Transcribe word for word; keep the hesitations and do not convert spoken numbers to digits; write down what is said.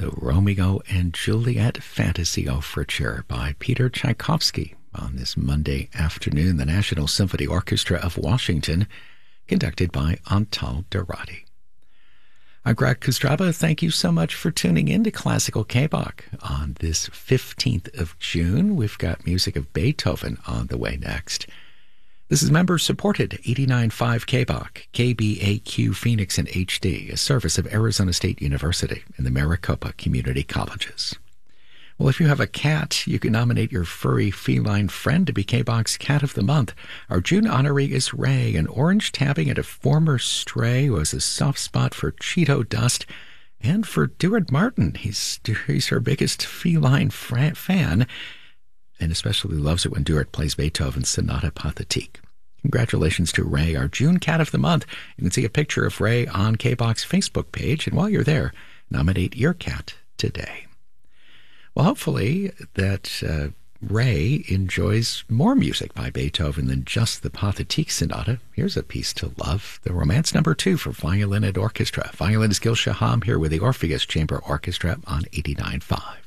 the Romeo and Juliet Fantasy Overture by Peter Tchaikovsky on this Monday afternoon, the National Symphony Orchestra of Washington, conducted by Antal Dorati. I'm Greg Kostraba. Thank you so much for tuning in to Classical K-Bach. On this fifteenth of June, we've got music of Beethoven on the way next. This is member-supported eighty-nine point five K-Bach, K B A Q Phoenix in H D, a service of Arizona State University and the Maricopa Community Colleges. Well, if you have a cat, you can nominate your furry feline friend to be K-Bach's Cat of the Month. Our June honoree is Ray, an orange tabby and a former stray who has a soft spot for Cheeto dust and for Duard Martin. He's, he's her biggest feline fra- fan and especially loves it when Duard plays Beethoven's Sonata Pathétique. Congratulations to Ray, our June Cat of the Month. You can see a picture of Ray on K-Bach's Facebook page, and while you're there, nominate your cat today. Well, hopefully that uh, Ray enjoys more music by Beethoven than just the Pathétique Sonata. Here's a piece to love, the Romance Number Two for violin and orchestra. Violinist Gil Shaham here with the Orpheus Chamber Orchestra on eighty-nine point five.